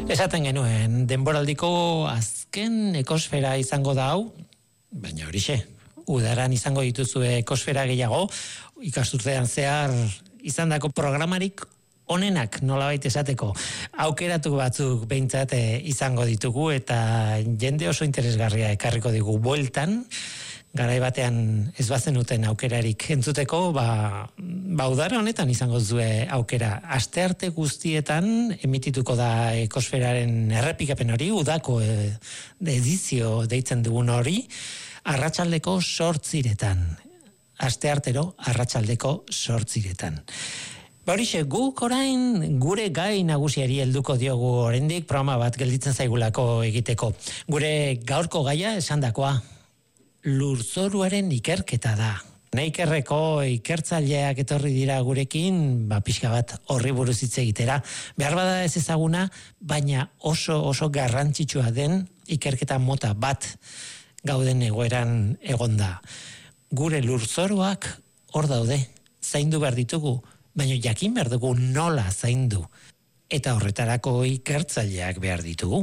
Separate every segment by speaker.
Speaker 1: Esaten genuen, denboraldiko azken ekosfera izango da hau, baina horixe, udaran izango dituzue ekosfera gehiago, ikasturtean zehar izandako programarik onenak nolabait esateko aukeratu batzuk behintzat izango ditugu eta jende oso interesgarria ekarriko digu bueltan, garai batean ez bazenuten aukerarik entzuteko, udara honetan izango zue aukera. Astearte guztietan emitituko da ekosferaren errepikapen hori, udako edizio deitzen dugun hori, arratsaldeko 8:00. Asteartero arratsaldeko 8:00. Horixe, guk orain gure gai nagusiari helduko diogu oraindik programa bat gelditzen zaigulako egiteko. Gure gaurko gaia esandakoa lurzoruaren ikerketa da. Neikerreko ikertzaileak etorri dira gurekin, pixka bat horri buruz hitz egitera. Behar bada ez ezaguna, baina oso garrantzitsua den ikerketa mota bat gauden egoeran egonda. Gure lurzoruak hor daude, zaindu behar ditugu, baina jakin behar dugu nola zaindu. Eta horretarako ikertzaileak behar ditugu.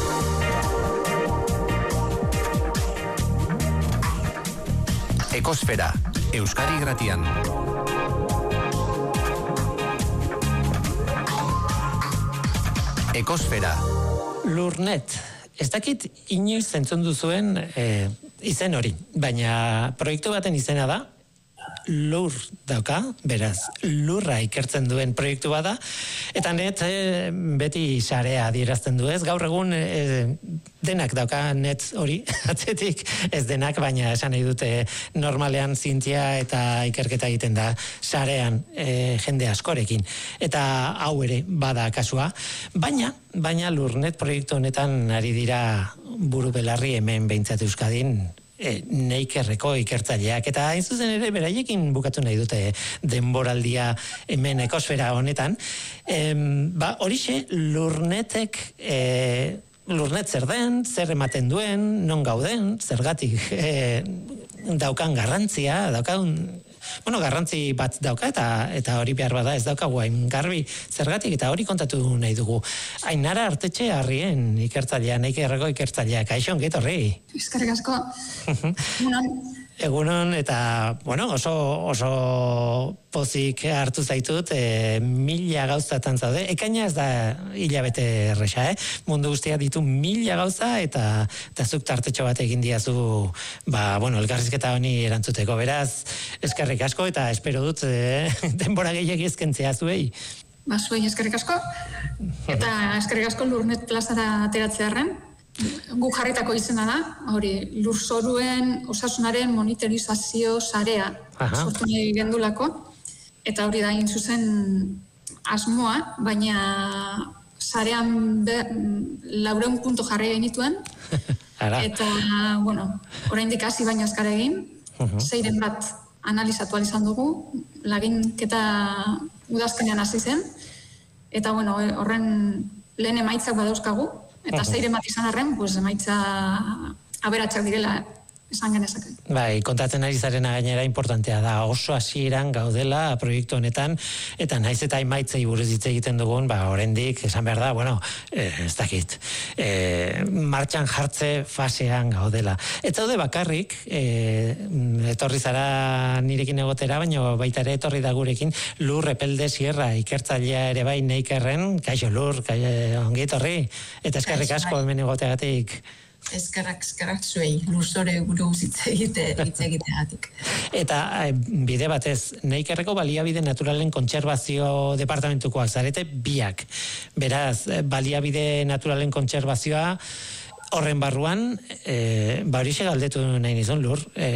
Speaker 2: Ekosfera, Euskadi Gratian. Ekosfera.
Speaker 1: Lurnet, ez dakit inoiz entzun duzuen izen hori, baina proiektu baten izena da, lur dauka, beraz, lurra ikertzen duen proiektu bada, eta net beti sarea adierazten du ez, gaur egun denak dauka net hori, atzetik ez denak, baina esan nahi dute normalean zientzia eta ikerketa egiten da sarean jende askorekin, eta hau ere bada kasua, baina lurnet proiektu honetan ari dira buru belarri hemen behintzat Euskadin, Neikerreko ikertzaileak, eta hain zuzen ere beraiekin bukatu nahi dute denboraldia hemen ekosfera honetan. Horixe, lurnetek lurnet zer den, zer ematen duen, non gauden, zergatik daukan garrantzia, garrantzi bat dauka eta hori behar bada ez daukagu hain garbi zergatik eta hori kontatu nahi dugu. Ainara Artetxe Arrien ikertzailea, Neikerreko ikertzailea, kaixo ongi etorri.
Speaker 3: Eskerrik asko.
Speaker 1: Egunon, eta, oso pozik hartu zaitut, 1000 gauzatan zaude. Ekaina ez da hilabete erresa, Mundu guztia ditu 1000 gauza, eta zuk tartetxo bat egin diazu, elkarrizketa honi erantzuteko. Beraz, eskerrik asko, eta espero dut denbora gehiagi ezkentzea zuei.
Speaker 3: Zuei eskerrik asko, eta eskerrik asko Lurnet plazara ateratzearren. Guk jarritako izena da, hori, lurzoruen osasunaren monitorizazio sarea sortu nahi gendulako, eta hori da egin zuzen asmoa, baina sarean 400 punto jarri genituen, eta, oraindik hasi baino azkar egin, 6 bat analizatu izan dugu, laginketa udazkenean hasi zen, eta, horren lehen emaitzak badauzkagu, eta 6 bat izan arren, emaitza aberatsak direla esan genezake.
Speaker 1: Kontatzen ari zarena gainera importantea da, oso hasieran gaudela proiektu honetan, eta naiz eta emaitzei buruz hitz egiten dugun, oraindik esan behar da, ez dakit, martxan jartze fasean gaudela. Ez zaude bakarrik, etorri zara nirekin egotera, baina baita ere etorri da gurekin Lur Epelde Sierra ikertzailea ere bai Neikerren, kaixo Lur, ongi etorri, eta eskerrik asko hemen egoteagatik.
Speaker 4: Eskerrak zuei, lurzore buruz hitz egiteagatik.
Speaker 1: Eta bide batez, Neikerreko baliabide naturalen kontserbazio departamentukoak zarete biak. Beraz, baliabide naturalen kontserbazioa horren barruan, horixe galdetu nahi nizun,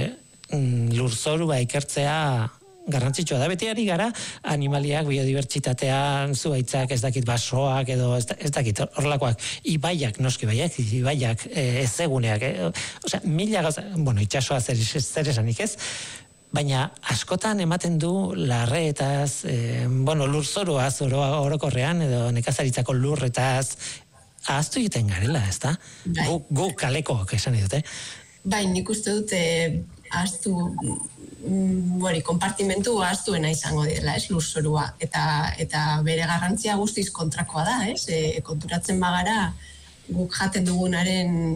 Speaker 1: lurzorua ikertzea garrantzitsua da, beti ari gara animaliak, biodibertsitatean, zuhaitzak, ez dakit basoak edo ez dakit horrelakoak, ibaiak, noski ibaiak, ez eguneak, 1000 gauza, itxasoa zer esanik ez, baina askotan ematen du larreetaz, lurzoruaz orokorrean, edo nekazaritzako lurretaz, ahaztu egiten garela, ez da? Gu kalekoak esan edute.
Speaker 4: Nik uste dute konpartimentu ahaztuena izango dela, lurzorua, eta bere garrantzia guztiz kontrakoa da, konturatzen bagara, guk jaten dugunaren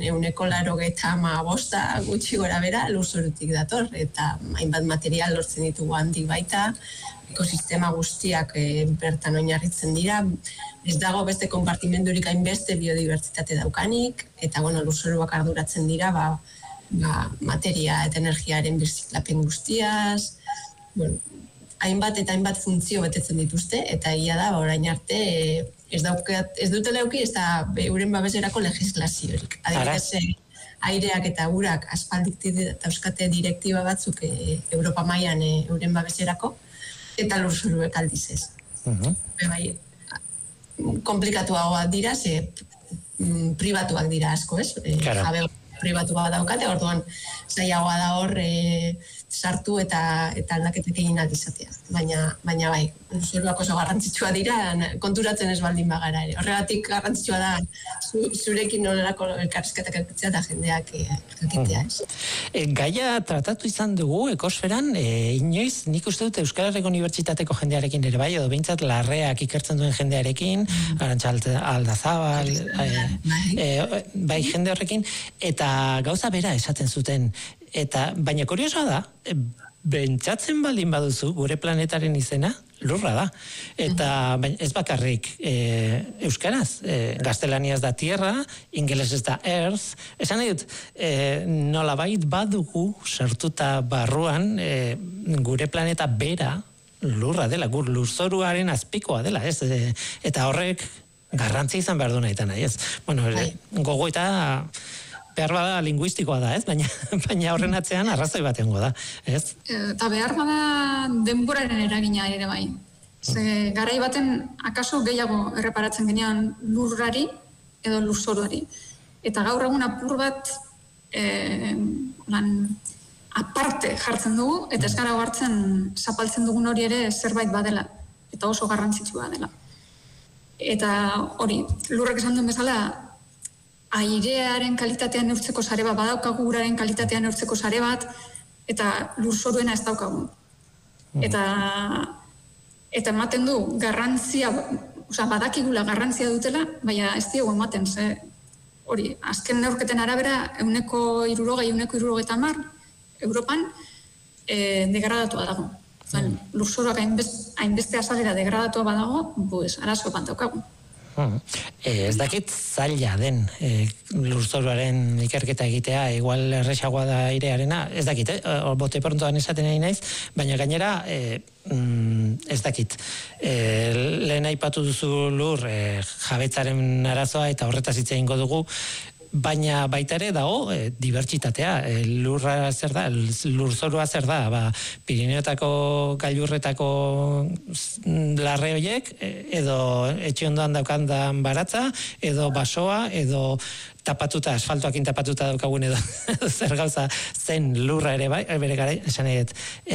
Speaker 4: 85% gutxi gora bera lurzorutik dator, eta hainbat material lortzen ditugu handik baita, ekosistema guztiak bertan oinarritzen dira, ez dago beste konpartimendurik hainbeste biodibertsitate daukanik, eta lurzoruak arduratzen dira, materia eta energiaren birziklapen guztiaz, hainbat eta hainbat funtzio betetzen dituzte, eta egia da, orain arte, ez dutela eduki, ez da euren babeserako legislaziorik. Adibidez, aireak eta urak aspaldik dauzkate direktiba batzuk Europa mailan euren babeserako, eta lurzoruek aldiz ez. Komplikatuagoak dira, pribatuak dira asko, ez? Jabe pribatu bat daukate, orduan zailagoa da hor sartu eta aldaketak egin aldizatea. Baina bai, lurzoruak oso garrantzitsua dira, konturatzen ez baldin bagara ere. Horregatik garrantzitsua da zurekin nolako elkarrizketak edukitzea eta jendeak jakitea.
Speaker 1: Gaia tratatu izan dugu ekosferan, inoiz nik uste dut Euskal Herriko Unibertsitateko jendearekin ere bai, edo behintzat Larreak ikertzen duen jendearekin, Arantxa Aldazabal, bai jende horrekin, eta gauza bera esaten zuten. Baina kuriosoa da, bentsatzen baldin baduzu gure planetaren izena, lurra da. Eta ez bakarrik euskaraz, gaztelaniaz da tierra, ingelesez da earth. Esan nahi dut, nolabait badugu sartuta barruan gure planeta bera lurra dela, lurzoruaren azpikoa dela, ez? Eta horrek garrantzi izan behar du nahi eta nahi, ez? Gogo eta behar bada linguistikoa da, ez? Baina horren atzean arrazoi batengo da, ez?
Speaker 3: Eta behar bada denboraren eragina ere bai. Garai baten akaso gehiago erreparatzen genean lurrari edo lurzoruari. Eta gaur egun apur bat aparte jartzen dugu, eta ez gara hartzen zapaltzen dugun hori ere zerbait badela, eta oso garrantzitsua dela. Eta hori, lurrek esan duen bezala, airearen kalitatea neurtzeko sare bat, badaukagu uraren kalitatea neurtzeko sare bat, eta lurzoruena ez daukagu. Eta ematen du garrantzia, badakigula garrantzia dutela, baina ez diogu ematen, hori, azken neurketen arabera, 160–170 Europan degradatua dago. Lurzoruak hainbeste azalera degradatua badago, arazo bat daukagu.
Speaker 1: Ez dakit zaila den lurzoruaren ikerketa egitea, igual erresagoa da airearena, ez dakit, bote prontoan esaten nahi naiz, baina gainera ez dakit. Lehen aipatu duzu lur jabetzaren arazoa eta horretaz hitz egingo dugu, baina baita ere dago dibertsitatea, lurra zer da, lurzorua zer da, Pirineotako gailurretako larre horiek, edo etxe ondoan daukandan baratza, edo basoa, edo tapatuta, asfaltoakin tapatuta daukagun edo zer gauza zen lurra ere bai, bere garai, esan edet,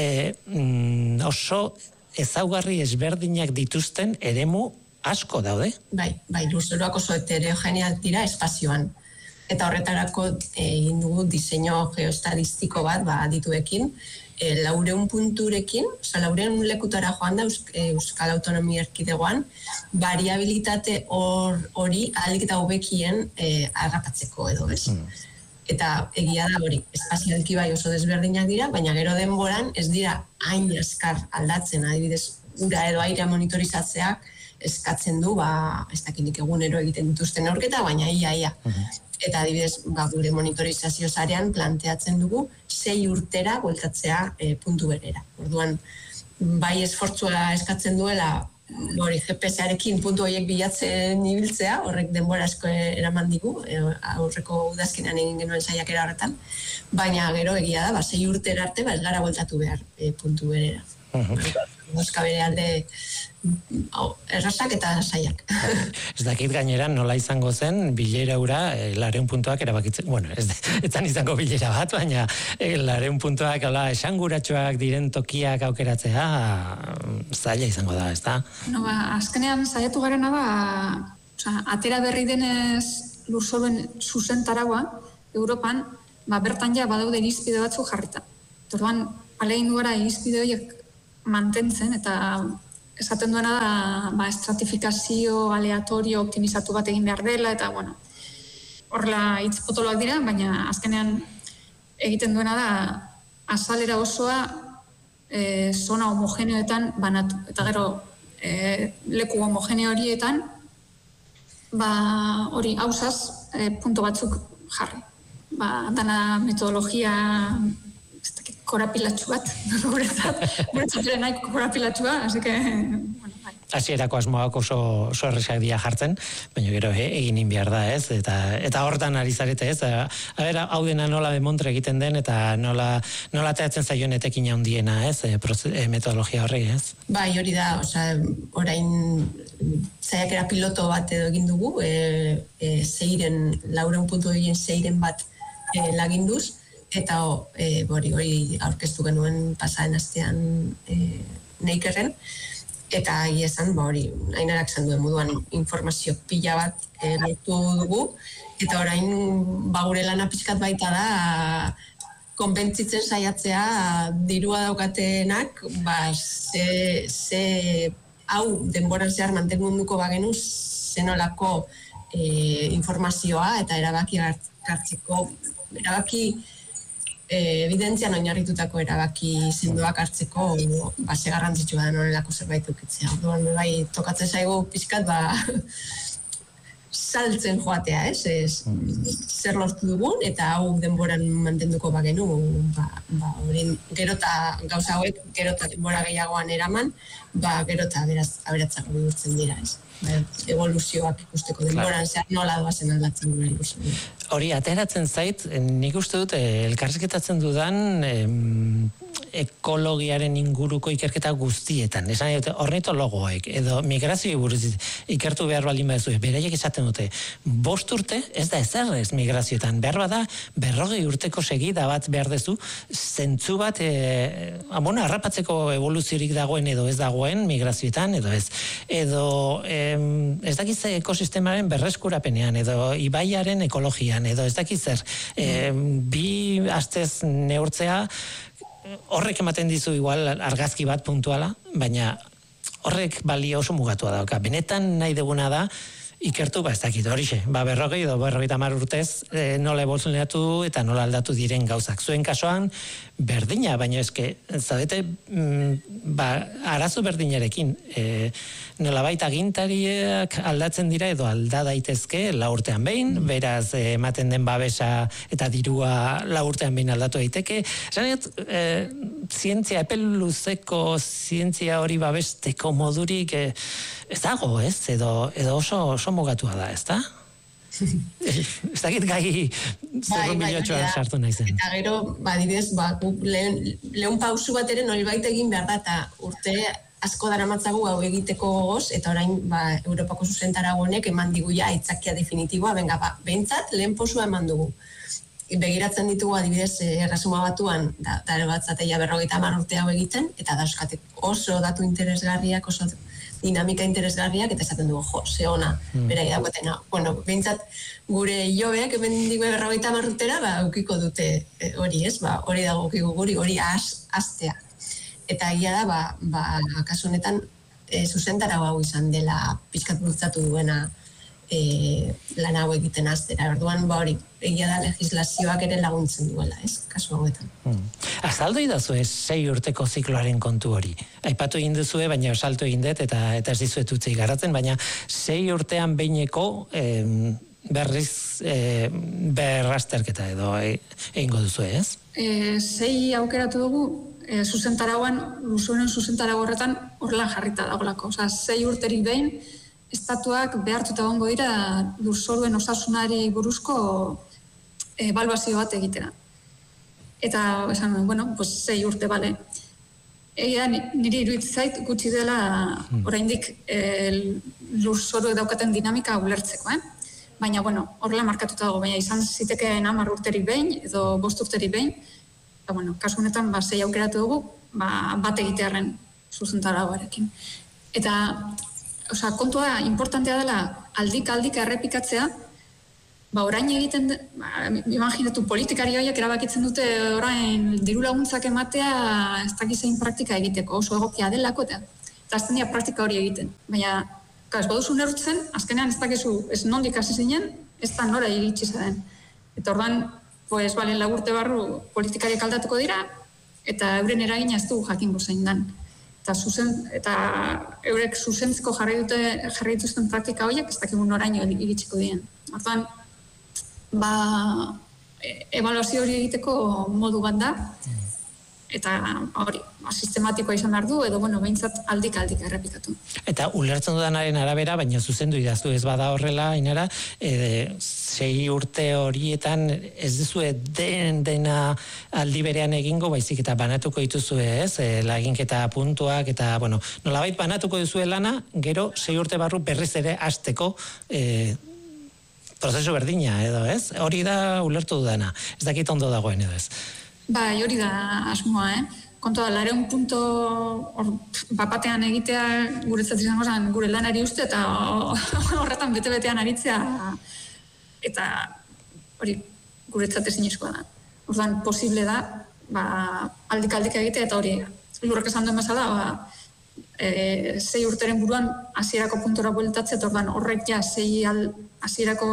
Speaker 1: oso ezaugarri ezberdinak dituzten eremu asko daude.
Speaker 4: Bai, lurzoruak oso heterogeneak dira espazioan. Eta horretarako egin dugu diseinu geostadistiko bat adituekin, 400 punturekin, 400 lekutara joan da Euskal Autonomia Erkidegoan, variabilitate hori ahalik eta hobekien harrapatzeko edo, ez? Eta egia da hori, espazialki bai oso desberdinak dira, baina gero denboran ez dira hain azkar aldatzen, adibidez, ura edo airea monitorizatzeak eskatzen du, ez dakinik egunero egiten dituzten neurketa, baina ia. Eta adibidez, gure monitorizazio sarean planteatzen dugu 6 urtera bueltatzea puntu berera. Orduan, bai esfortzua eskatzen duela, GPS-arekin puntu horiek bilatzen ibiltzea, horrek denbora asko eraman digu, aurreko udazkenean egin genuen saiakera horretan, baina gero egia da, 6 urtera arte, ez gara bueltatu behar puntu berera. Boska bere alde errazak eta saiak.
Speaker 1: Ez dakit gainera nola izango zen bilera ura 400 puntuak erabakitzen. Bueno, ez zan izango bilera bat, baina 400 puntuak esanguratsuak diren tokiak aukeratzea zaila izango da, ez da?
Speaker 3: Azkenean saiatu garena atera berri denez lurzoruen zuzentaraua Europan, bertan ja badaude irizpide batzuk jarrita. Orduan, alegin gara irizpide horiek mantentzen, eta esaten duena da, estratifikazio aleatorio optimizatu bat egin behar dela, eta, bueno, horrela hitz potoloak dira, baina azkenean egiten duena da, azalera osoa zona homogeneoetan banatu. Eta gero, leku homogene horietan, hori hausaz punto batzuk jarri. Dana metodologia korapilatxu bat, guretzat ere nahi korapilatxua, así que, bueno, bai.
Speaker 1: Hasierako asmoak oso erresak dira jartzen, baina gero egin behar da, ez? Eta hortan ari zarete, ez? Hau dena nola demontre egiten den, eta nola teatzen zaion etekin handiena, ez? Metodologia horri, ez?
Speaker 4: Bai, hori da, orain zaiakera piloto bat edo egin dugu, 400.6 bat laginduz, eta hori aurkeztu genuen pasaren astean Neikerren, eta esan, hori, Ainarak esan duen moduan informazio pila bat lortu dugu, eta orain gure lana pixkat baita da konbentzitzen saiatzea dirua daukatenak, hau denboran zehar mantengunduko bagenu zenolako informazioa eta erabaki hartzeko, evidentzian oinarritutako erabaki sendoak hartzeko base garrantzitsua da horrelako zerbait ukitzea. Orduan bai tokatzen zaigu pixkat saltzen joatea, ez? Zer lortu dugun eta hau denboran mantenduko bagenu, hori gerota gauza hauek gerota denbora gehiagoan eraman, gerota aberatzago bihurtzen dira, ez? Evoluzioak ikusteko denboran zehar nola doazen aldatzen gure ilusioa.
Speaker 1: Hori, ateratzen zait, nik uste dut, elkarrizketatzen dudan ekologiaren inguruko ikerketa guztietan. Esan dute, ornitologoek, edo migrazioi buruz ikertu behar baldin baduzu, beraiek esaten dute, 5 urte, ez da ezer ez migrazioetan, behar bada, 40 urteko segida bat behar dezu, zentzu bat, harrapatzeko evoluziorik dagoen edo ez dagoen migrazioetan, edo ez. Edo, ez dakiz ekosistemaren berreskurapenean, edo ibaiaren ekologian, edo ez dakiz zer. 2 astez neurtzea, horrek ematen dizu igual argazki bat puntuala, baina horrek balio oso mugatua dauka. Benetan nahi duguna da, ikertu, ez dakit horixe, 40 edo 50 urtez nola eboluzionatu eta nola aldatu diren gauzak. Zuen kasuan, berdina, baina eske, zabete, arazo berdinarekin, nolabait agintariak aldatzen dira edo alda daitezke 4 urtean behin, beraz ematen den babesa eta dirua 4 urtean behin aldatu daiteke. Zanet, zientzia, epel luzeko zientzia hori babesteko modurik ez dago, ez? Edo oso mugatua da, ez da? Ez dakit gai zurrumilotxoan sartu nahi zen.
Speaker 4: Eta gero, adibidez, lehen pausu bat ere nolibait egin behar da, eta urte asko daramatzagu hau egiteko gogoz, eta orain Europako zuzentarago honek eman digu ja aitzakia definitiboa, behintzat lehen posua eman dugu. Begiratzen ditugu adibidez Erresuma Batuan, dara bat zateia 50 urte hau egiten, eta dauzkate oso datu interesgarriak, oso dinamika interesgarriak, eta esaten dugu, ze ona, berai dagoetena. Bueno, behintzat gure jobeak hemen digu 50 urtera, ukiko dute hori, ez? Hori dago ukiko guri, hori astea. Eta egia da, kasu honetan, zuzentarago hau izan dela pixkat bultzatu duena lan hau egiten aztera. Orduan, hori, egia da legislazioak ere laguntzen duela, ez? Kasu hauetan.
Speaker 1: Azaldu idazu 6 urteko zikloaren kontu hori. Aipatu egin duzue, baina salto egin dut, eta ez dizuet utzi garatzen, baina 6 urtean behineko berriz berrazterketa edo egingo duzue, ez?
Speaker 3: 6 aukeratu dugu, zuzentarauan, lurzoruaren zuzentarago horretan horrela jarrita dagoelako. 6 urterik behin, estatuak behartuta egongo dira lurzoruen osasunari buruzko ebaluazio bat egitera. Eta, esan, 6 urte, bale. Niri iruditzen zait gutxi dela oraindik lurzoruek daukaten dinamika ulertzeko, Baina, horrela markatuta dago, baina izan zitekeen 10 urterik behin, edo 5 urterik behin, kasu honetan 6 aukeratu dugu, bat egitearen zuzentaragoarekin. Eta, kontua importantea dela aldik errepikatzea, orain egiten, imaginatu politikari horiek erabakitzen dute orain diru laguntzak ematea ez dakizein praktika egiteko, oso egokia delako, eta azten dira praktika hori egiten. Baina, ez baduzu neurtzen, azkenean ez dakizu, ez nondik hasi zinen, ez da nora iritsi zaden. Eta ordan, pues, bale, 4 urte barru politikariak aldatuko dira, eta euren eragina ez du jakingo zein dan. Eta eurek zuzentzeko jarri dituzten praktika horiek, ez dakigu noraino iritsiko diren. Ordan, ebaluazio hori egiteko modu bat da, eta hori, sistematikoa izan behar du, edo, behintzat aldik errepikatu.
Speaker 1: Eta ulertzen dudanaren arabera, baina zuzendu idaztu ez bada horrela, Ainara, 6 urte horietan ez duzue dena aldi berean egingo, baizik eta banatuko dituzue, ez? Laginketa puntuak, eta, nolabait banatuko duzue lana, gero 6 urte barru berriz ere hasteko prozesu berdina, edo, ez? Hori da ulertu dudana. Ez dakit ondo dagoen, edo ez?
Speaker 3: Bai, hori da asmoa, Kontua da, 100 punto batean egitea guretzat izango zen gure lanari uste, eta horretan bete-betean aritzea, eta hori guretzat ezinezkoa da. Orduan, posible da, aldik egitea, eta hori, lurrek esan duen bezala, 6 urteren buruan hasierako puntora bueltatzea, eta orduan horrek ja 6 hasierako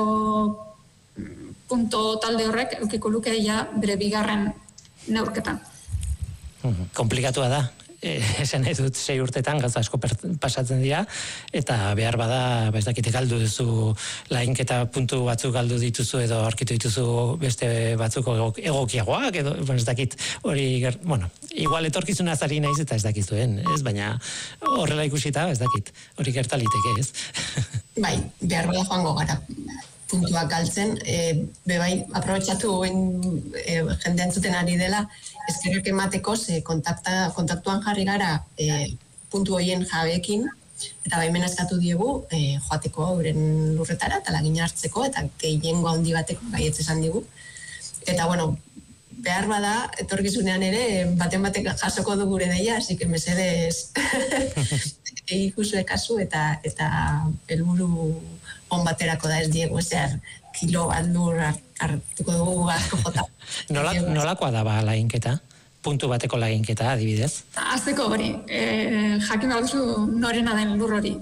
Speaker 3: punto talde horrek eukiko luke ja bere bigarren neurketan.
Speaker 1: Komplikatua da. Esan nahi dut 6 urtetan gauza asko pasatzen dira, eta behar bada, ez dakite galdu duzu lainketa puntu batzuk galdu dituzu, edo aurkitu dituzu beste batzuk egokiagoak, edo ez dakit hori, igual etorkizuna zari naiz eta ez dakizuen, ez? Baina horrela ikusita, ez dakit, hori gertaliteke, ez?
Speaker 4: Bai, behar bada joango gara puntuak galtzen, bebai, aprobetxatu jende entzuten ari dela, eskerrak emateko, kontaktuan jarri gara puntu horien jabeekin, eta baimena eskatu diegu joateko euren lurretara, eta lagina hartzeko, eta gehiengo handi bateko baietz esan digu. Eta, behar bada, etorkizunean ere, baten jasoko du gure deia, así que mesedez ikusue kasu, eta helburu on baterako da ez diegu, ezer kilo bat lur hartuko dugu asko jota.
Speaker 1: Nolakoa da lainketa? Puntu bateko lainketa, adibidez?
Speaker 3: Azteko hori, jakin behar duzu norena den lur hori.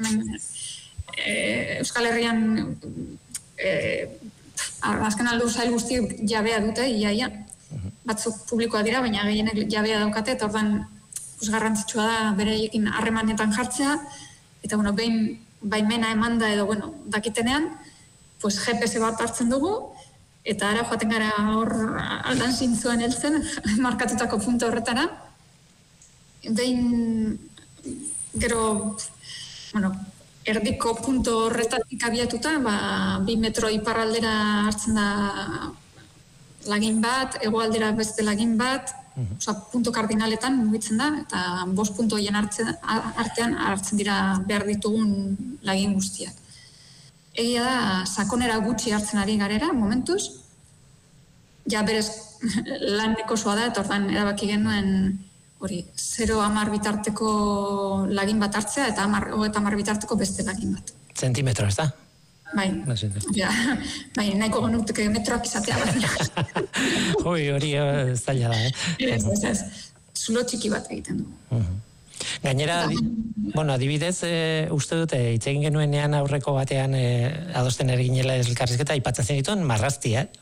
Speaker 3: Euskal Herrian azken aldur zail guztiek jabea dute, iaia. Batzuk publikoa dira, baina gehienek jabea daukate, eta ordan garrantzitsua da bereiekin harremanetan jartzea, eta behin baimena emanda edo, dakitenean, GPS bat hartzen dugu, eta ara joaten gara hor aldan zintzuen heltzen, markatutako punto horretara. Behin, gero, erdiko punto horretatik abiatuta, 2 metro iparraldera hartzen da lagin bat, hegoaldera beste lagin bat, punto kardinaletan mugitzen da, eta 5 punto hien artean hartzen dira behar ditugun lagin guztiak. Egia da, sakonera gutxi hartzen ari garera, momentuz, ja berez laneko soa da, eta ordan erabaki genuen hori, 0-10 bitarteko lagin bat hartzea, eta 10 bitarteko beste lagin bat.
Speaker 1: Zentimetro, ez da?
Speaker 3: Bai, nahiko genutuke metroak izatea.
Speaker 1: Hori zaila da,
Speaker 3: Ez, zulo txiki bat egiten du.
Speaker 1: Gainera, adibidez, uste dute, hitz egin genuenean aurreko batean adosten erginela elkarrizketa, aipatzen zenituen mahastiak,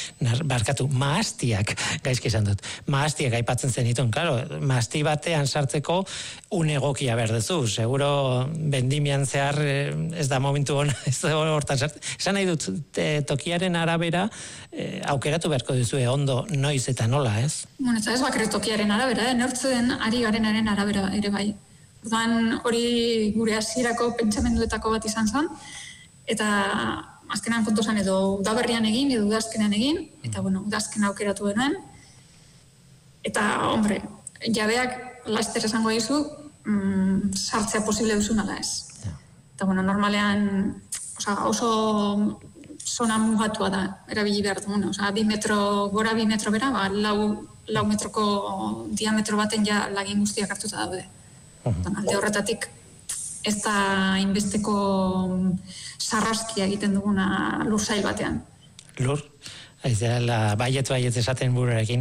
Speaker 1: gaizki esan dut, mahastiak aipatzen zenituen, klaro, mahasti batean sartzeko egokia berdezu, seguro bendimian zehar ez da momentu hona, ez da hortan sartzen. Esan nahi dut, tokiaren arabera, aukeratu beharko duzue ondo noiz eta nola, ez?
Speaker 3: Ez bakare tokiaren arabera, neurtzen ari garenaren arabera ere bai. Orduan hori gure hasierako pentsamenduetako bat izan zen, eta azkenan kontu zen edo udaberrian egin, edo udazkenean egin, eta udazken aukeratu denuen. Eta, jabeak laster esango dizu, sartzea posible duzu nala ez. Eta, normalean, oso zona mugatua da, erabili behar duguna. 2 metro gora, 2 metro bera, 4 metroko diametro baten ja lagin guztiak hartuta daude. Alde horretatik ez da inbesteko sarraskia egiten duguna lursail batean.
Speaker 1: Lur? Aizela, baiet esaten buruarekin.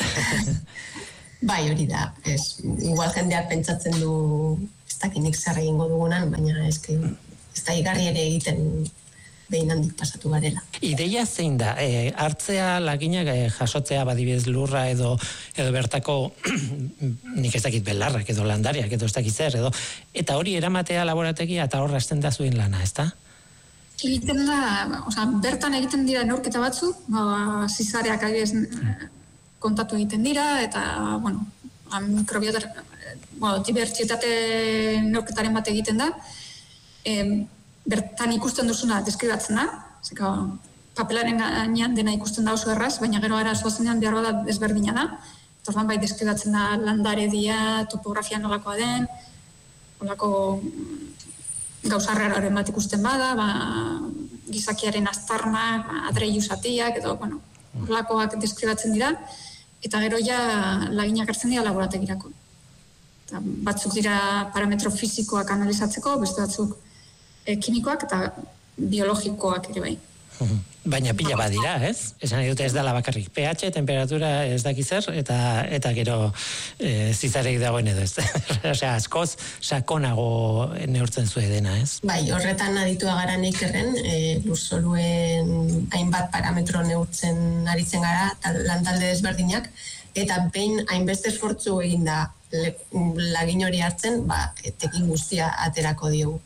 Speaker 4: Bai, hori da. Igual jendeak pentsatzen du ez dakinik zer egingo dugunan, baina ez da igarri ere egiten behin handik pasatu garela.
Speaker 1: Ideia zein da? Hartzea laginak jasotzea badibidez lurra edo bertako nik ez dakit belarrak edo landariak edo ez dakit zer edo eta hori eramatea laborategia eta horra hasten da zuen lana, ezta?
Speaker 3: Egiten da, bertan egiten dira neurketa batzuk, zizareak adibidez kontatu egiten dira eta, mikrobiota, dibertsietate neurketaren bat egiten da. Bertan ikusten duzuna deskribatzen da, papelaren gainean dena ikusten da oso erraz, baina gero arazoa zenean behar bada desberdina da. Orduan bai deskribatzen da landare dia, topografia nolakoa den, nolako gauza rararen bat ikusten bada, gizakiaren aztarnak, adreilu zatiak, edo, nolakoak deskribatzen dira, eta gero ja laginak hartzen dira laborategirako. Batzuk dira parametro fisikoak analizatzeko, beste batzuk kimikoak eta biologikoak ere bai.
Speaker 1: Baina pila badira, ez? Esan dute ez dela bakarrik pH, temperatura ez dakizer, eta gero zizarek dagoen edo ez. Osea, askoz sakonago neurtzen zuen dena, ez?
Speaker 4: Bai, horretan aditua gara Neikerren, lurzoruen hainbat parametro neurtzen aritzen gara, lantalde desberdinak, eta behin hainbeste esfortzu egin da lagin hori hartzen, etekin guztia aterako diogu.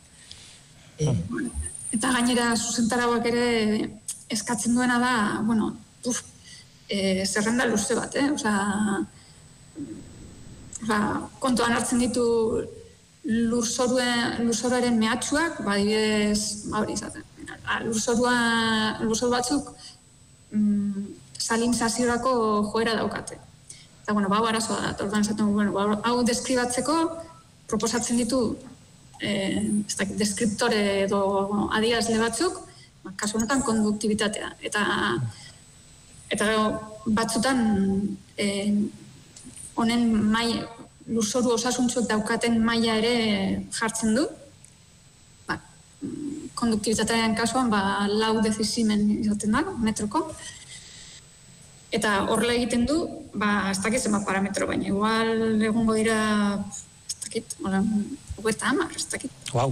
Speaker 3: Eta gainera zuzentarauak ere eskatzen duena da, zerrenda luze bat, kontuan hartzen ditu lurzoruaren mehatxuak, adibidez, hori izaten. Lurzoru batzuk salinizaziorako joera daukate. Eta, hau arazoa da, orduan esaten, hau deskribatzeko proposatzen ditu deskriptore edo adierazle batzuk, kasu honetan konduktibitatea. Eta batzutan honen lurzoru osasuntsuak daukaten maila ere jartzen du. Konduktibitatearen kasuan 4 dezisimen izaten da, metroko. Eta horrela egiten du, ez dakit zenbat parametro, baina igual egongo dira, ez dakit, 50, ez dakit.
Speaker 1: Wow.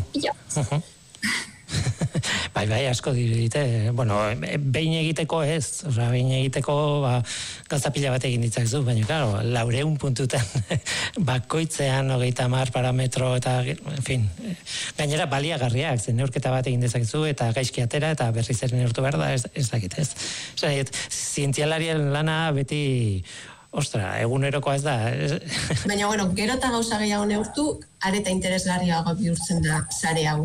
Speaker 1: Bai, asko dirite, behin egiteko ez, behin egiteko gauza pila bat egin ditzakezu, baina, claro, 400 puntutan bakoitzean 30 parametro eta, en fin, gainera baliagarriak, zen neurketa bat egin dezakezu eta gaizki atera eta berriz ere neurtu behar da, ez dakit, ez. Zientzialarien lana beti, ostra, egunerokoa ez da.
Speaker 4: Baina, gero eta gauza gehiago neurtu, areta interesgarriago bihurtzen da sare hau,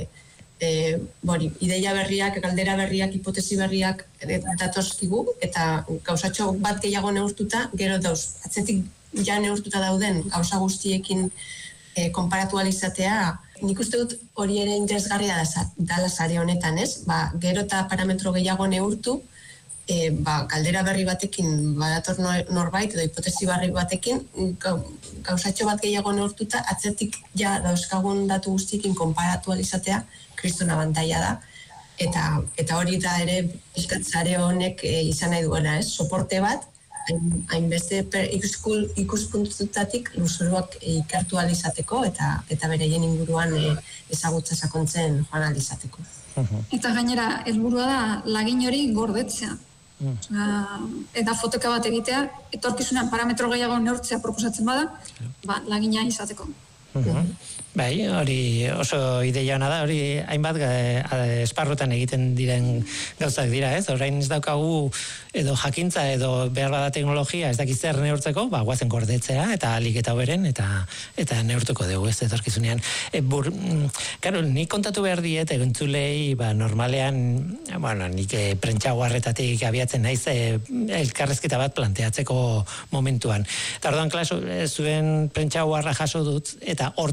Speaker 4: ideia berriak, galdera berriak, hipotesi berriak datozkigu, eta gauzatxo bat gehiago neurtuta, gero dauz, atzetik ja neurtuta dauden gauza guztiekin konparatu alizatea, nik uste dut hori ere interesgarria dala sare honetan, ez? Gero eta parametro gehiago neurtu, galdera berri batekin badator norbait edo hipotesi berri batekin gauzatxo bat gehiago neurtuta atzetik ja dauzkagun datu guztiekin konparatu alizatea kristona abantaila da eta hori da ere pizkatzare honek izan nahi duena, ez? Soporte bat hainbeste ikuspuntutatik lurzoruak ikertu alizateko eta bereien inguruan ezagutza sakontzen joan alizateko.
Speaker 3: Eta gainera, helburua da lagin hori gordetzea. Eta foteka bat egitea, etorkizunean parametro gehiago neurtzea proposatzen bada, lagina izateko.
Speaker 1: Bai, hori oso ideia hona da, hori hainbat esparrutan egiten diren gauzak dira, ez? Orain ez daukagu edo jakintza edo behar bada teknologia ez dakiz zer neurtzeko, guazen gordetzea eta alik eta hoberen eta neurtuko dugu ez etorkizunean. Karo, nik kontatu behar diet eguntzulei, normalean, nik prentxaguarretatik abiatzen naiz elkarrezketa bat planteatzeko momentuan. Eta orduan, zuen prentxaguarra jaso dut eta hortik aurrera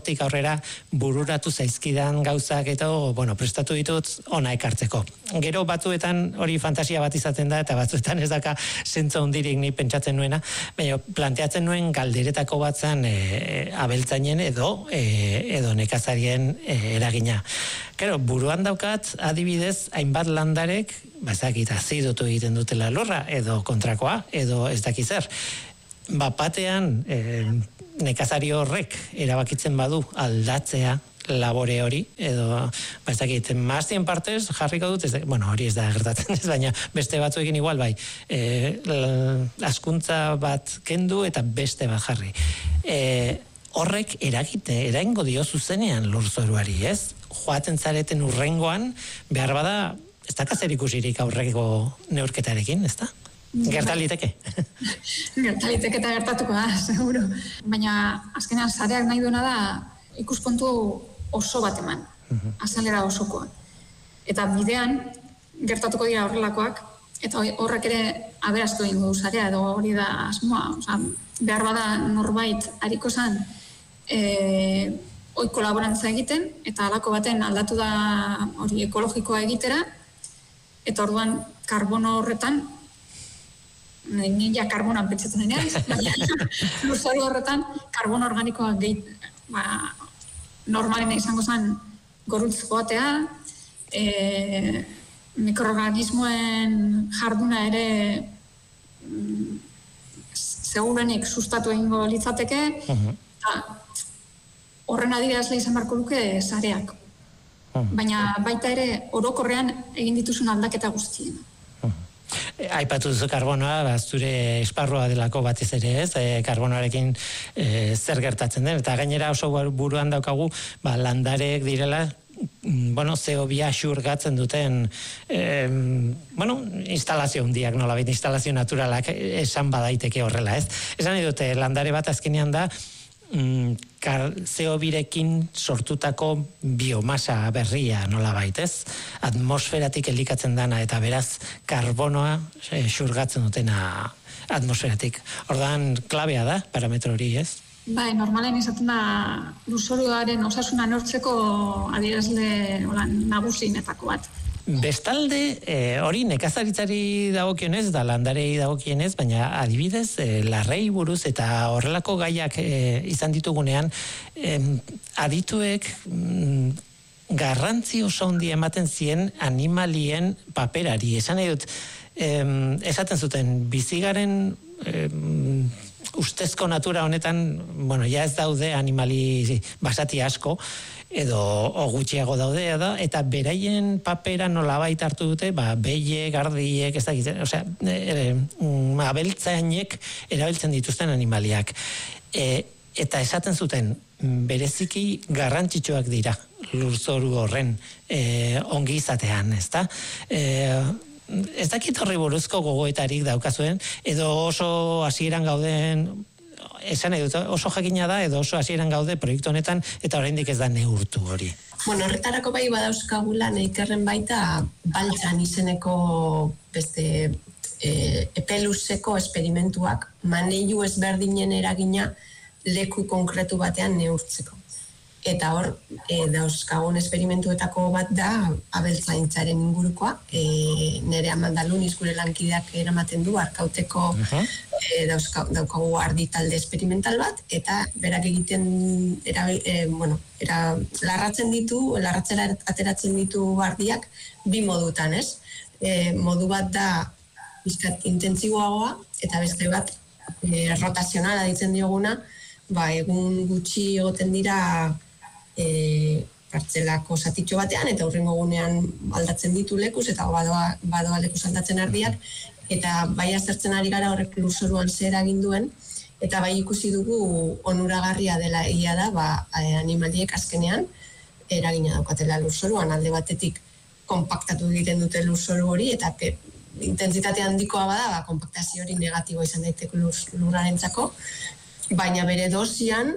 Speaker 1: denbora bururatu zaizkidan gauzak eta prestatu ditut ona ekartzeko. Gero batzuetan hori fantasia bat izaten da eta batzuetan ez daka zentzu handirik ni pentsatzen nuena, baina planteatzen nuen galderetako batzan abeltzainen edo nekazarien eragina. Gero, buruan daukat adibidez hainbat landarek bazakit azidotu egiten dutela lurra edo kontrakoa edo ez daki zer. Batean nekazari horrek erabakitzen badu aldatzea labore hori, edo, bazakit, mazien partez jarriko dut, hori ez da gertatzen ez, baina beste batzuekin igual bai, askuntza bat kendu eta beste bat jarri. Horrek eraingo dio zuzenean lurzoruari, ez? Joaten zareten urrengoan, behar bada, ez da kazer ikusirik aurreko neurketarekin, ez da? Gertaliteke.
Speaker 3: Gertaliteke eta gertatuko da, seguro. Baina, azkenean, sareak nahi duena da, ikuspuntu oso bat eman, azalera osokoa. Eta bidean, gertatuko dira horrelakoak, eta horrek ere aberaztu egin du sarea, edo hori da asmoa. Behar bada norbait hariko zan, hoi kolaborantza egiten, eta halako baten aldatu da hori ekologikoa egitera, eta orduan karbono horretan, nila karbonan pentsatzen denean, baina lurzoru horretan karbono organikoa normalena izango zen gorutz joatea, mikroorganismoen jarduna ere segurenik sustatu egingo litzateke, eta horren adierazle izan beharko luke sareak. Baina baita ere orokorrean egin dituzun aldaketa guztien.
Speaker 1: Aipatu duzu karbonoa, zure esparrua delako batez ere ez, karbonoarekin zer gertatzen den, eta gainera oso buruan daukagu landarek direla, CO2 xurgatzen duten instalazio hundiak nolabait, instalazio naturalak esan badaiteke horrela, ez? Esan nahi dute, landare bat azkenean da CO2rekin sortutako biomasa berria nolabait, ez? Atmosferatik elikatzen dana eta beraz karbonoa xurgatzen dutena atmosferatik. Ordan klabea da parametro hori, ez?
Speaker 3: Bai, normalen izaten da lurzoruaren osasuna neurtzeko adierazle nagusienetako bat.
Speaker 1: Bestalde, hori nekazaritzari dagokionez, da landarei dagokienez, baina adibidez, larrei buruz eta horrelako gaiak izan ditugunean, adituek garrantzi oso handi ematen zien animalien paperari. Esan nahi dut, esaten zuten, bizigaren ustezko natura honetan, ja ez daude animali basati asko, edo gutxiago daude edo, eta beraien papera nolabait hartu dute, behiek, gardiek, ez dakit, abeltzainek erabiltzen dituzten animaliak. Eta esaten zuten, bereziki garrantzitsuak dira lurzoru horren ongi izatean, ezta? Ez dakit horri buruzko gogoetarik daukazuen, edo oso hasieran gauden, esan nahi dut, oso jakina da, edo oso hasieran gaude proiektu honetan, eta oraindik ez da neurtu hori.
Speaker 4: Horretarako bai badauzkagula Neikerren baita baltzan izeneko beste epeluzeko esperimentuak, maneilu ezberdinen eragina leku konkretu batean neurtzeko. Eta hor, dauzkagun esperimentuetako bat da abeltzaintzaren ingurukoa. Nere Amandaluniz gure lankideak eramaten du, Arkauteko daukagu ardi talde esperimental bat, eta berak egiten, larratzera ateratzen ditu ardiak bi modutan, ez? Modu bat da bizkat intentsiboagoa, eta beste bat rotazionala ditzen dioguna, egun gutxi egoten dira partzelako zatitxo batean, eta hurrengo gunean aldatzen ditu lekuz, eta badoa lekuz aldatzen ardiak, eta bai aztertzen ari gara horrek lurzoruan zer egin duen, eta bai ikusi dugu onuragarria dela egia da, animaliek azkenean eragina daukatela lurzoruan, alde batetik konpaktatu egiten dute lurzoru hori, eta intentsitate handikoa bada, konpaktazio hori negatiboa izan daiteke lurrarentzako, baina bere dosian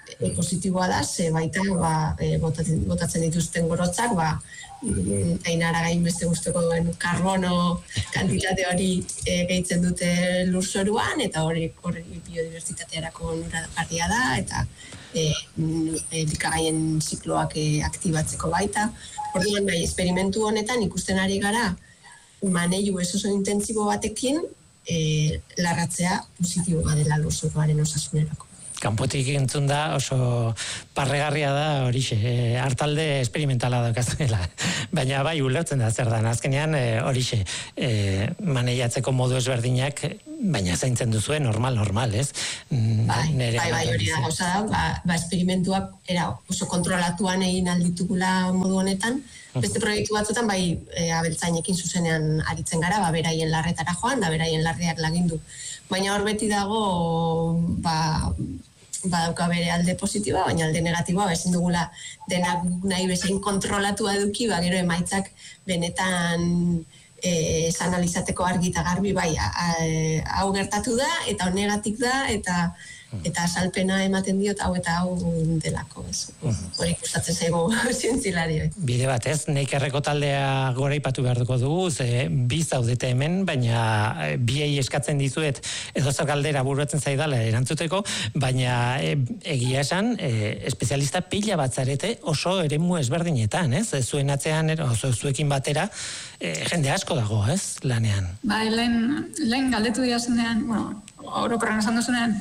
Speaker 4: positiboa da, ze baita botatzen dituzten gorotzak, Ainara gain beste guztoko duen karbono kantitate hori gehitzen dute lurzoruan, eta hori biodibertsitatearako onuragarria da, eta elikagaien zikloak aktibatzeko baita. Orduan, esperimentu honetan ikusten ari gara, maneiu ez oso intentsibo batekin, larratzea positiboa dela lurzoruaren osasunerako.
Speaker 1: Kanpotik entzun da oso parregarria da horixe, hartalde esperimentala daukazuela. Baina bai ulertzen da zer dan, azkenean horixe, maneiatzeko modu ezberdinak, baina zaintzen duzue normal, ez?
Speaker 4: Bai, hori da, gauza da, esperimentuak oso kontrolatuan egin alditugula modu honetan, beste proiektu batzutan abeltzainekin zuzenean aritzen gara, beraien larretara joan, da beraien larreak lagindu. Baina hor beti dago, badauka bere alde positiboa, baina alde negatiboa, ezin dugula denak nahi bezain kontrolatua eduki, gero emaitzak benetan analizateko argi eta garbi, hau gertatu da, eta hau negatik da, eta salpena ematen diot hau eta hau delako. Hori gustatzen zaigu zientzilario.
Speaker 1: Bide bat ez, Neikerreko taldea goraipatu beharko dugu, bi zaudete hemen, baina biei eskatzen dizuet edo zer galdera buruatzen zaidala erantzuteko, baina egia esan, espezialista pila bat zarete oso eremu ezberdinetan, ez? Zuen atzean, oso zuekin batera, jende asko dago, ez? Lanean.
Speaker 3: Lehen galdetu dira zenean, orokorran esan duzunean,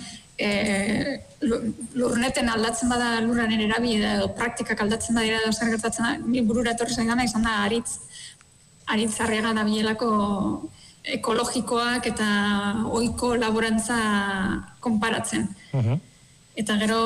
Speaker 3: lurneten aldatzen bada lurraren erabilera edo praktikak aldatzen badira edo zer gertatzen da, ni burura etorri zaidana izan da Aritz Arriaga da bilelako ekologikoak eta ohiko laborantza konparatzen. Eta gero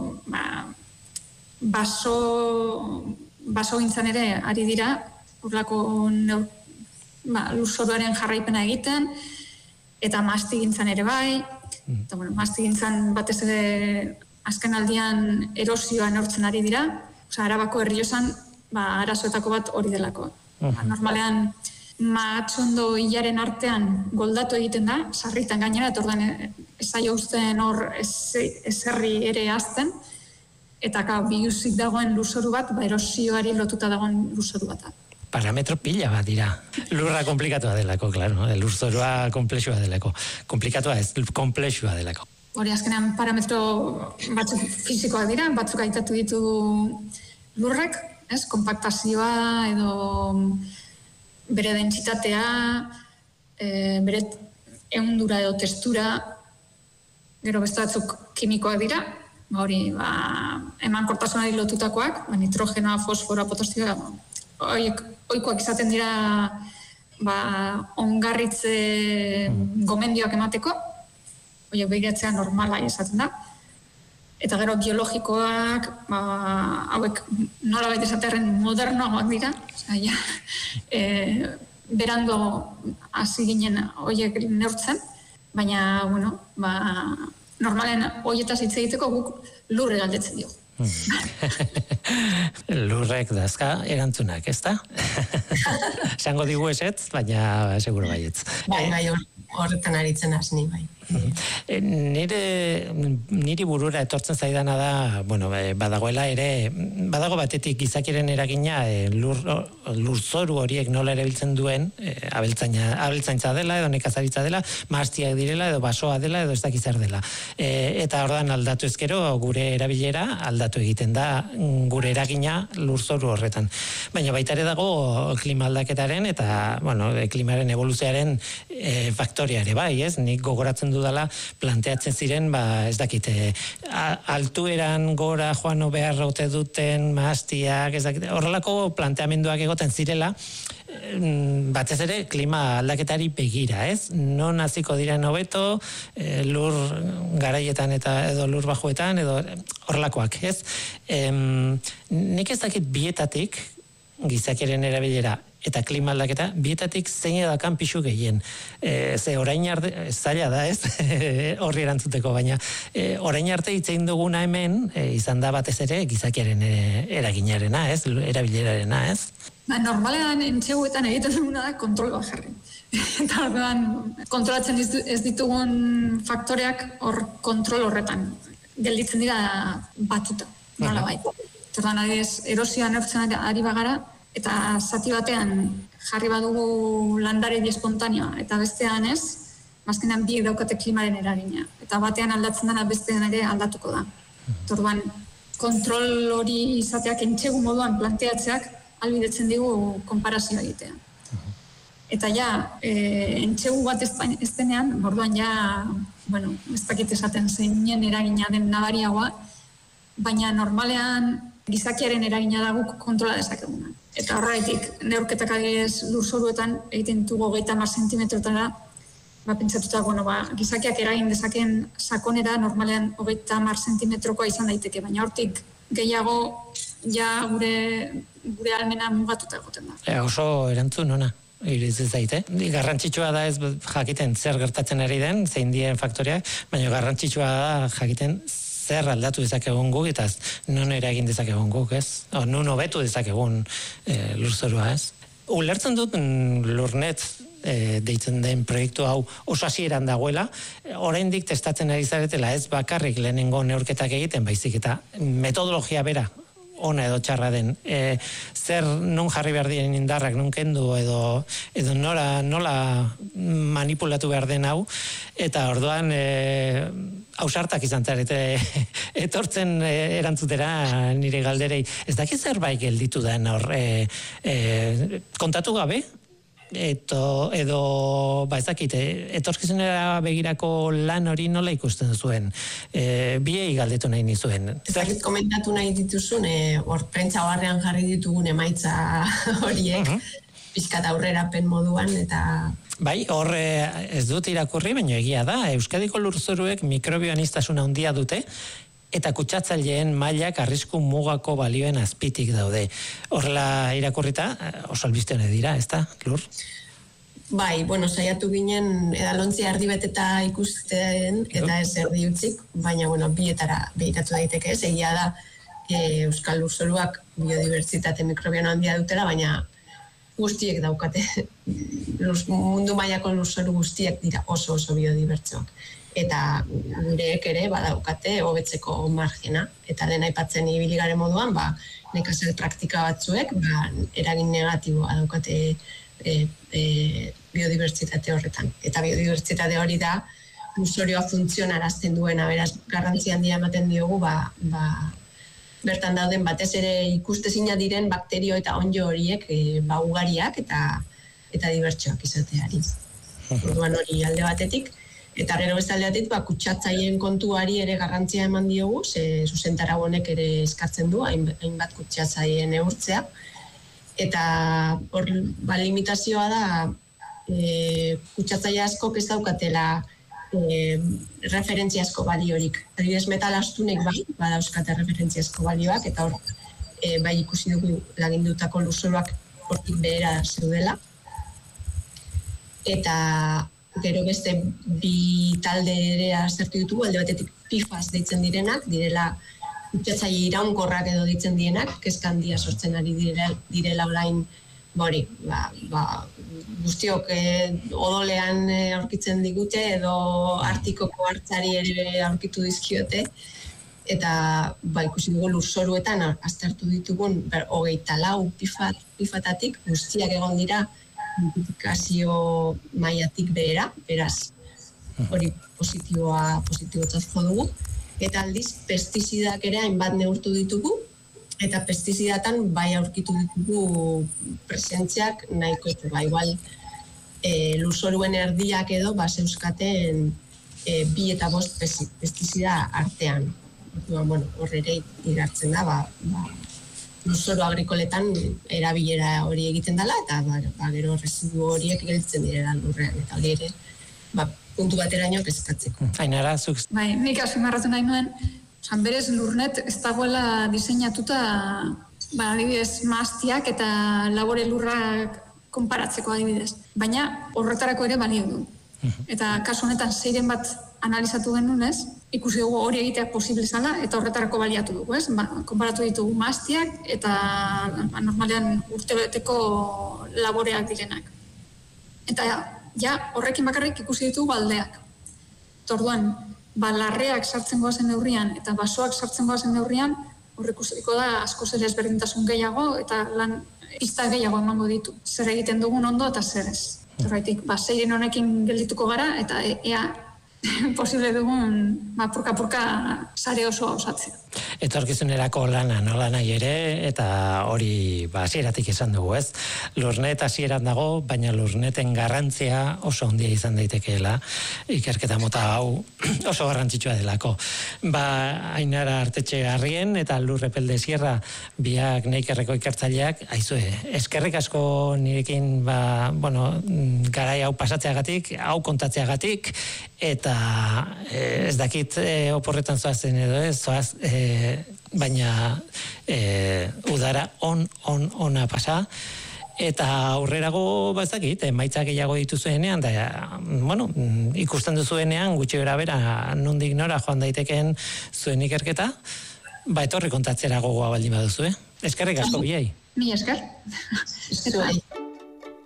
Speaker 3: basogintzan ere ari dira, horrelako lurzoruaren jarraipena egiten, eta mastigintzan ere bai. Eta, mastigintzan batez ere azken aldian erosioa neurtzen ari dira. Arabako Errioxan, arazoetako bat hori delako. Normalean, mahatsondo hilaren artean goldatu egiten da, sarritan gainera, eta ordan ez zaio uzten hor ezerri ere azten, eta biluzik dagoen lurzoru bat, erosioari lotuta dagoen lurzoru bat.
Speaker 1: Parametro pila bat dira. Lurra komplikatua delako, claro, lurzorua komplexua delako. Komplikatua ez, komplexua delako.
Speaker 3: Hori azkenean parametro batzuk fisikoak dira, batzuk aitatu ditu lurrek, ez? Kompaktazioa edo bere dentsitatea, bere ehundura edo textura, gero beste batzuk kimikoak dira, hori emankortasunari lotutakoak, nitrogenoa, fosfora, potasioa, ohikoak izaten dira ongarritze gomendioak emateko, horiek begiratzea normala izaten da. Eta gero biologikoak, hauek nolabait esatearen modernoagoak dira, berando hasi ginen horiek neurtzen, baina, normalen horietaz hitz egiteko guk lurre galdetzen diogu.
Speaker 1: Lurrek dazka erantzunak, ez da? Esango digu esetz, baina seguro baietz.
Speaker 4: Bai, horretan aritzen hasni, bai.
Speaker 1: Niri burura etortzen zaidana da, badagoela ere, badago batetik gizakiren eragina lurzoru horiek nola erabiltzen duen, abeltzaintza dela edo nekazaritza dela, mahastiak direla edo basoa dela edo ez dakiz zer dela. Eta ordan aldatu ezkero gure erabilera aldatu egiten da gure eragina lurzoru horretan. Baina baita ere dago klima aldaketaren eta klimaren evoluzioaren faktoria ere bai, ez? Nik gogoratzen dudala planteatzen ziren, ez dakite, altueran gora joan behar ote duten mahastiak, ez dakite, horrelako planteamenduak egoten zirela, batez ere klima aldaketari begira, ez? Non hasiko diren hobeto, lur garaietan eta edo lur bajuetan, edo horrelakoak, ez? Nik ez dakit bietatik, gizakiaren erabilera eta klima aldaketa, bietatik zein edakan pixu gehien. Ze orain arte, zaila da ez, horri erantzuteko, baina orain arte hitzein duguna hemen, izan da batez ere gizakiaren eraginarena, ez, erabilerarena, ez?
Speaker 3: Normalean entxeguetan egiten duguna da kontrol bat jarri. Eta orduan, kontrolatzen ez ditugun faktoreak hor kontrol horretan gelditzen dira batuta, nola bai. Orduan, adibidez, erosioa neurtzen ari bagara, eta zati batean jarri badugu landare espontaneoa, eta bestean ez, azkenean biek daukate klimaren eragina. Eta batean aldatzen dena bestean ere aldatuko da. Orduan, kontrol hori izateak entsegu moduan planteatzeak albidetzen digu konparazioa egitea. Eta entsegu bat ez denean, orduan ez dakit esaten zeinen eragina den nabariagoa, baina normalean gizakiaren eragina da guk kontrola dezakeguna. Eta horregatik, neurketak adibidez lurzoruetan egiten ditugu 30 zentimetrotara, pentsatuta, gizakiak eragin dezaken sakonera normalean 30 zentimetrokoa izan daiteke, baina hortik gehiago gure almena mugatuta egoten da.
Speaker 1: Oso erantzun ona. Iritz zaite. Garrantzitsua da ez jakiten zer gertatzen ari den, zein dien faktoreak, baina garrantzitsua da jakiten zer aldatu dezakegun guk, eta non eragin dezakegun guk, ez? Non hobetu dezakegun lurzorua, ez? Ulertzen dut Lurnet deitzen den proiektu hau oso hasieran dagoela, oraindik testatzen ari zaretela ez bakarrik lehenengo neurketak egiten, baizik eta metodologia bera ona edo txarra den, zer non jarri behar diren indarrak, non kendu edo nola manipulatu behar den hau, eta orduan ausartak izan zarete etortzen erantzutera nire galderei. Ez dakit zerbait gelditu den hor, kontatu gabe? Edo ez dakit, etorkizunera begirako lan hori nola ikusten zuen, biei galdetu nahi nizuen.
Speaker 4: Ez dakit komentatu nahi dituzun, hor prentsa barrean jarri ditugun emaitza horiek, pixkat aurrerapen moduan, eta...
Speaker 1: Bai, hor ez dut irakurri, baina egia da, Euskadiko lurzoruek mikrobioaniztasuna handia dute, eta kutsatzaileen mailak arrisku mugako balioen azpitik daude. Horrela irakurrita, oso albiste honek dira, ez da, Lur?
Speaker 4: Bai, saiatu ginen edalontzi erdibeteta ikusten, eta ez erdi utzik, baina, bietara behiratu daiteke ez, egia da Euskal lurzoruak biodibertsitate mikrobiano handia dutela, baina guztiek daukate, mundu mailako lurzoru guztiek dira oso biodibertsoak. Eta gureek ere badaukate hobetzeko margena. Eta lehen aipatzen ibili garen moduan, nekazal praktika batzuek eragin negatiboa daukate biodibertsitate horretan. Eta biodibertsitate hori da lurzorioa funtzionarazten duena, beraz garrantzi handia ematen diogu, bertan dauden batez ere ikustezina diren bakterio eta onddo horiek ugariak eta dibertsoak izateari. Orduan hori alde batetik. Eta gero beste aldeatik, kutsatzaien kontuari ere garrantzia eman diogu, zuzentarau honek ere eskatzen du, hainbat kutsatzaien neurtzea. Eta hor, limitazioa da, kutsatzaile askok ez daukatela referentziazko baliorik. Adibidez, metal astunek badauzkate referentziazko balioak, eta hor, ikusi dugu lagindutako lurzoruak hortik behera zeudela. Eta gero beste bi talde ere aztertu ditugu, alde batetik PFAS deitzen direnak, direla kutsatzaile iraunkorrak edo deitzen dienak, kezka handia sortzen ari direla orain, guztiok odolean aurkitzen digute edo Artikoko hartzari ere aurkitu dizkiote, eta ikusi dugu lurzoruetan aztertu ditugun 24 PFASatik guztiak egon dira notifikazio mailatik behera, beraz, hori positibotzat jo dugu. Eta aldiz, pestizidak ere hainbat neurtu ditugu, eta pestizidatan aurkitu ditugu presentziak nahiko igual lurzoruen erdiak edo zeuzkaten 2 eta 5 pestizida artean. Hor ere igartzen da, lurzoru agrikoletan erabilera hori egiten dela, eta gero residu horiek gelditzen direla lurrean, eta hori ere puntu bateraino kezkatzeko.
Speaker 1: Ainara, zuk?
Speaker 3: Bai, nik azpimarratu nahi nuen, berez Lurnet ez dagoela diseinatuta, adibidez, mahastiak eta labore lurrak konparatzeko adibidez. Baina horretarako ere balio du. Eta kasu honetan 6 bat analizatu genuen, ikusi dugu hori egitea posible zala, eta horretarako baliatu dugu, ez? Konparatu ditugu mahastiak eta normalean urtebeteko laboreak direnak. Eta horrekin bakarrik ikusi ditugu aldeak. Orduan, larreak sartzen goazen neurrian eta basoak sartzen goazen neurrian, ikusiko da askoz ere ezberdintasun gehiago eta lan pista gehiago emango ditu. Zer egiten dugun ondo eta zer ez. Zerraitik, seiren honekin geldituko gara eta ea posible dugun purka-purka sare osoa osatzea.
Speaker 1: Etorkizunerako lana nola nahi ere, eta hori hasieratik esan dugu, ez? Lurnet hasieran dago, baina lurneten garrantzia oso handia izan daitekeela, ikerketa mota hau oso garrantzitsua delako. Ainara Artetxe Arrien eta Lurrepelde Sierra biak Neikerreko ikertzaileak, aizue, eskerrik asko nirekin garai hau pasatzeagatik, hau kontatzeagatik, eta ez dakit oporretan zoazen edo ez, baina udara ona pasa, eta aurrerago bazakit, emaitza gehiago dituzuenean, da, ikusten duzuenean, gutxi bera nondik nora joan daiteken zuen ikerketa, etorri kontatzera gogoa baldin baduzu, Eskerrik asko biei.
Speaker 3: Mi esker.
Speaker 4: Zuei.